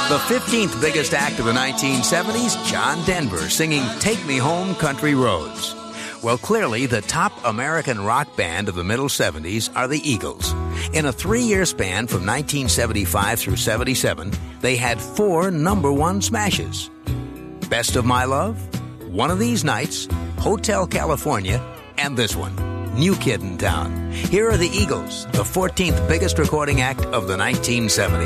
The 15th biggest act of the 1970s, John Denver singing Take Me Home Country Roads. Well, clearly, the top American rock band of the middle 70s are the Eagles. In a 3-year span from 1975 through 77, they had 4 number 1 smashes. Best of My Love, One of These Nights, Hotel California, and this one, New Kid in Town. Here are the Eagles, the 14th biggest recording act of the 1970s.